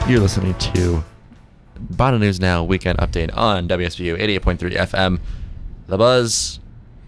You're listening to Bottom News Now Weekend Update on WSBU 88.3 FM. The Buzz.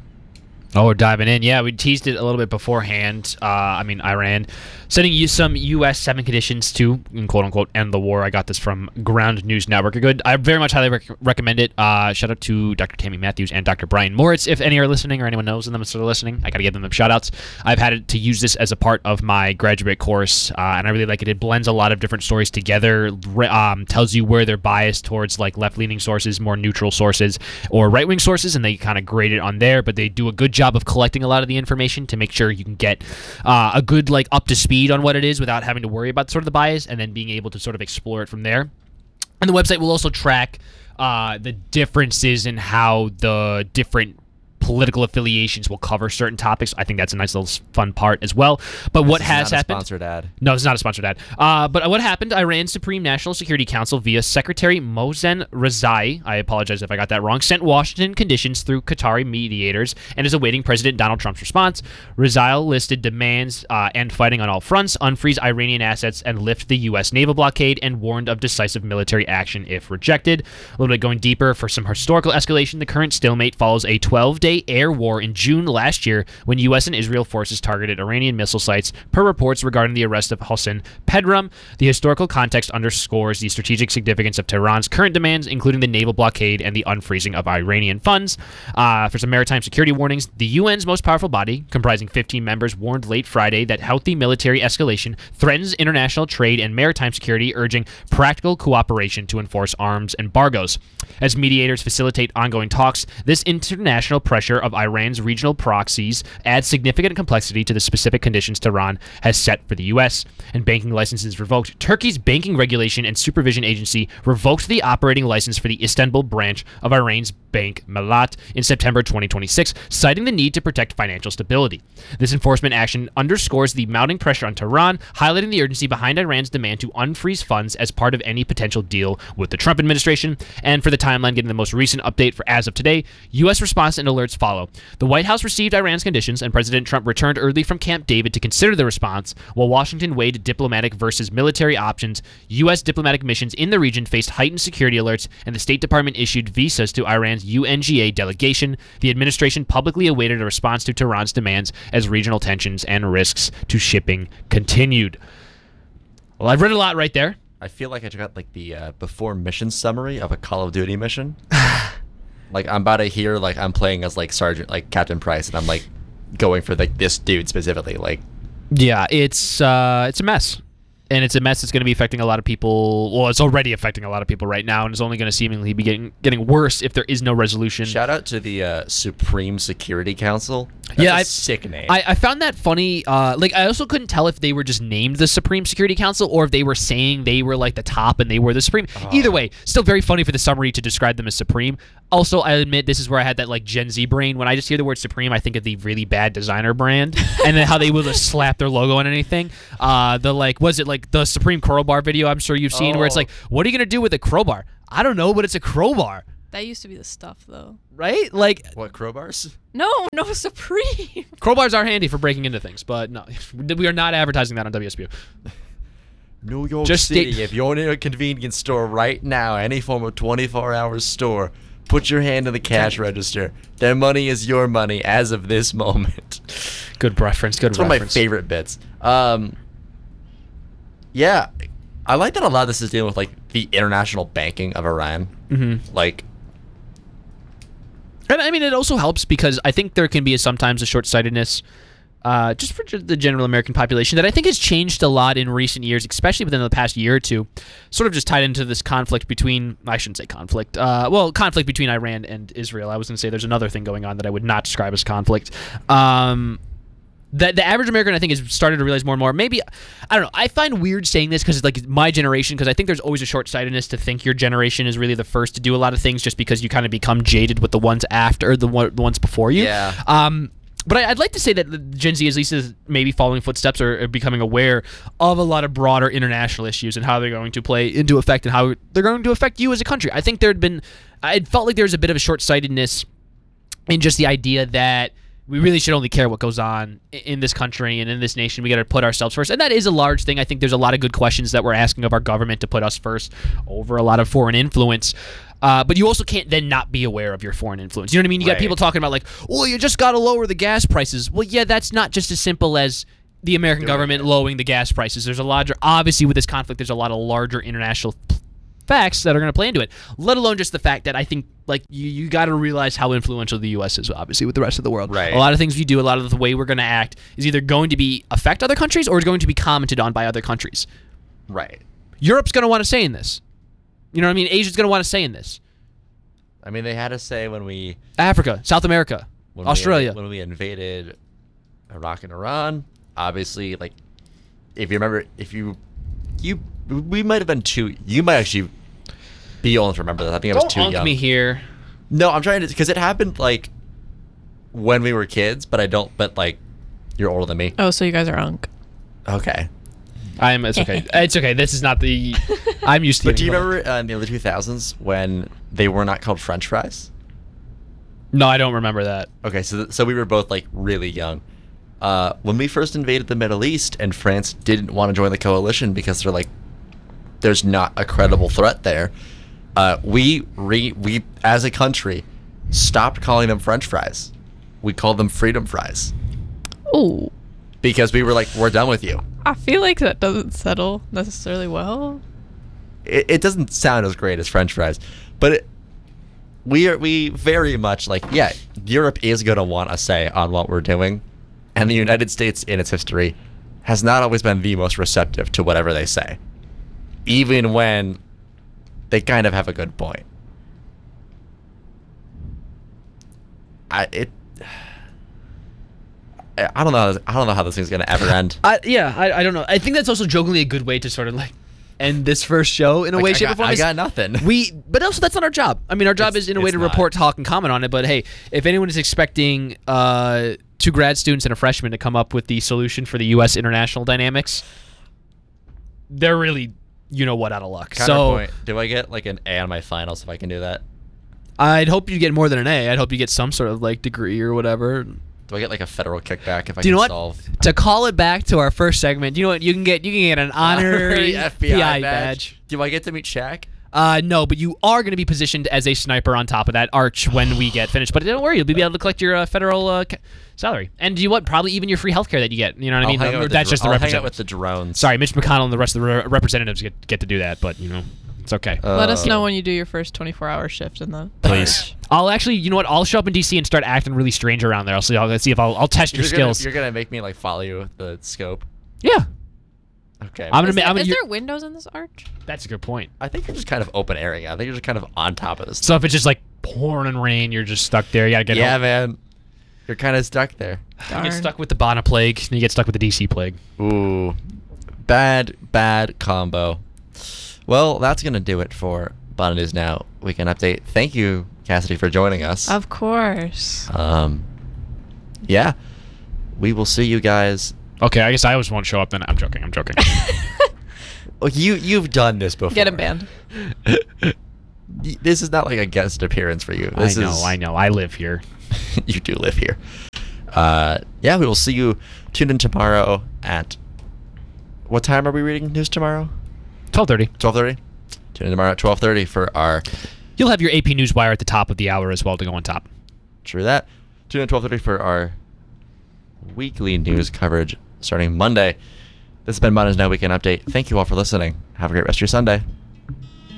Oh, we're diving in. Yeah, we teased it a little bit beforehand. Iran sending you some U.S. 7 conditions to, quote-unquote, end the war. I got this from Ground News Network. I very much highly recommend it. Shout out to Dr. Tammy Matthews and Dr. Brian Moritz. If any are listening or anyone knows them is listening, I got to give them shout-outs. I've had it to use this as a part of my graduate course, and I really like it. It blends a lot of different stories together, tells you where they're biased towards like left-leaning sources, more neutral sources, or right-wing sources, and they kind of grade it on there, but they do a good job of collecting a lot of the information to make sure you can get a good like up to speed on what it is without having to worry about sort of the bias, and then being able to sort of explore it from there. And the website will also track the differences in how the different political affiliations will cover certain topics. I think that's a nice little fun part as well. But what has happened? Sponsored ad. No, it's not a sponsored ad. But what happened? Iran's Supreme National Security Council via Secretary Mohsen Rezai, I apologize if I got that wrong, sent Washington conditions through Qatari mediators and is awaiting President Donald Trump's response. Rezai listed demands end fighting on all fronts, unfreeze Iranian assets, and lift the U.S. naval blockade, and warned of decisive military action if rejected. A little bit going deeper for some historical escalation, the current stalemate follows a 12-day air war in June last year when U.S. and Israel forces targeted Iranian missile sites, per reports regarding the arrest of Hossein Pedram. The historical context underscores the strategic significance of Tehran's current demands, including the naval blockade and the unfreezing of Iranian funds. For some maritime security warnings, the UN's most powerful body, comprising 15 members, warned late Friday that healthy military escalation threatens international trade and maritime security, urging practical cooperation to enforce arms embargoes. As mediators facilitate ongoing talks, this international pressure of Iran's regional proxies adds significant complexity to the specific conditions Tehran has set for the U.S. And banking licenses revoked. Turkey's Banking Regulation and Supervision Agency revoked the operating license for the Istanbul branch of Iran's bank Malat in September 2026, citing the need to protect financial stability. This enforcement action underscores the mounting pressure on Tehran, highlighting the urgency behind Iran's demand to unfreeze funds as part of any potential deal with the Trump administration. And for the timeline, getting the most recent update for as of today, U.S. response and alerts follow. The White House received Iran's conditions, and President Trump returned early from Camp David to consider the response, while Washington weighed diplomatic versus military options. U.S. diplomatic missions in the region faced heightened security alerts, and the State Department issued visas to Iran's UNGA delegation. The administration publicly awaited a response to Tehran's demands as regional tensions and risks to shipping continued. Well, I've read a lot right there. I feel like I got like the before mission summary of a Call of Duty mission. Like I'm about to hear like I'm playing as like Sergeant, like Captain Price, and I'm like going for like this dude specifically. Like, yeah, it's a mess. And it's a mess that's going to be affecting a lot of people. Well, it's already affecting a lot of people right now, and it's only going to seemingly be getting worse if there is no resolution. Shout out to the Supreme Security Council. That's a sick name. I found that funny. I also couldn't tell if they were just named the Supreme Security Council or if they were saying they were like the top and they were the Supreme. Either way, still very funny for the summary to describe them as Supreme. Also, I admit this is where I had that like Gen Z brain. When I just hear the word Supreme, I think of the really bad designer brand, and then how they will just slap their logo on anything. Was it like the Supreme crowbar video? I'm sure you've seen where it's like, what are you gonna do with a crowbar? I don't know, but it's a crowbar. That used to be the stuff, though. Right? Like what, crowbars? No, Supreme. Crowbars are handy for breaking into things, but no, we are not advertising that on WSBU. New York City, if you're in a convenience store right now, any form of 24-hour store, put your hand in the cash register. Their money is your money as of this moment. Good reference. It's one of my favorite bits. Yeah, I like that a lot of this is dealing with like the international banking of Iran. Mm-hmm. Like, and I mean, it also helps because I think there can be sometimes a short-sightedness just for the general American population that I think has changed a lot in recent years, especially within the past year or two, sort of just tied into this conflict between, I shouldn't say conflict, conflict between Iran and Israel. I was going to say there's another thing going on that I would not describe as conflict. That the average American, I think, has started to realize more and more. Maybe, I don't know, I find weird saying this because it's like my generation, because I think there's always a short-sightedness to think your generation is really the first to do a lot of things just because you kind of become jaded with the ones after, the ones before you. Yeah. But I'd like to say that Gen Z, at least, is maybe following footsteps or becoming aware of a lot of broader international issues and how they're going to play into effect and how they're going to affect you as a country. I think it felt like there was a bit of a short-sightedness in just the idea that we really should only care what goes on in this country and in this nation. We got to put ourselves first. And that is a large thing. I think there's a lot of good questions that we're asking of our government to put us first over a lot of foreign influence. But you also can't then not be aware of your foreign influence. You know what I mean? You got people talking about like, well, you just got to lower the gas prices. Well, yeah, that's not just as simple as the American government lowering the gas prices. There's a larger, obviously with this conflict, there's a lot of larger international facts that are going to play into it, let alone just the fact that I think like you got to realize how influential the U.S. is, obviously, with the rest of the world. Right. A lot of things we do, a lot of the way we're going to act is either going to be affect other countries or is going to be commented on by other countries. Right. Europe's going to want to say in this. You know what I mean? Asia's going to want to say in this. I mean, they had to say when we... Africa, South America, Australia. When we invaded Iraq and Iran, obviously, like, if you remember, we might have been too... You might actually be old to remember that. I think I was too young. Don't me here. No, I'm trying to... Because it happened, like, when we were kids, but I don't... But, like, you're older than me. Oh, so you guys are unk. Okay. It's okay. It's okay. This is not the... I'm used to it. But do you remember in the early 2000s when they were not called French fries? No, I don't remember that. Okay, so we were both, like, really young. When we first invaded the Middle East and France didn't want to join the coalition because they're like, there's not a credible threat there, we as a country stopped calling them French fries. We called them freedom fries. Ooh. Because we were like, we're done with you. I feel like that doesn't settle necessarily well. It doesn't sound as great as French fries, but we very much like, yeah, Europe is going to want a say on what we're doing, and the United States in its history has not always been the most receptive to whatever they say, even when they kind of have a good point. I don't know how this thing's gonna ever end. I don't know. I think that's also jokingly a good way to sort of like end this first show in a way, shape, or form. I got nothing. But also that's not our job. I mean, our job is in a way to report, talk, and comment on it. But hey, if anyone is expecting 2 grad students and a freshman to come up with the solution for the U.S. international dynamics, they're really, you know what, out of luck. Counterpoint. Do I get like an A on my finals if I can do that? I'd hope you get more than an A. I'd hope you get some sort of like degree or whatever. Do I get like a federal kickback if I can solve? To call it back to our first segment, you know what? You can get an honorary FBI badge. Do I get to meet Shaq? No, but you are going to be positioned as a sniper on top of that arch when we get finished. But don't worry, you'll be able to collect your federal salary. And you know what? Probably even your free healthcare that you get. You know what I mean? That's just the representative. Hang out with the drones. Sorry, Mitch McConnell and the rest of the representatives get to do that, but you know. It's okay. Let us know when you do your first 24-hour shift in the... Please. I'll actually, you know what? I'll show up in DC and start acting really strange around there. I'll see if I'll test your skills. You're gonna make me like follow you with the scope. Yeah. Okay. Is there windows in this arch? That's a good point. I think you're just kind of open airing. I think you're just kind of on top of this. So if it's just like pouring and rain, you're just stuck there. You gotta get home. Yeah, man. You're kind of stuck there. You get stuck with the Bonner plague, and you get stuck with the DC plague. Ooh, bad combo. Well, that's gonna do it for Bonner News Now Weekend Update. Thank you, Cassidy, for joining us. Of course. Yeah, we will see you guys. Okay, I guess I always won't show up then. I'm joking. Well, you've done this before. Get him banned. This is not like a guest appearance for you. I know. I live here. You do live here. Yeah, we will see you. Tune in tomorrow at... What time are we reading news tomorrow? 12:30. 12:30? Tune in tomorrow at 12:30 for our... You'll have your AP Newswire at the top of the hour as well to go on top. True that. Tune in at 12:30 for our weekly news coverage starting Monday. This has been Bonner's Now Weekend Update. Thank you all for listening. Have a great rest of your Sunday.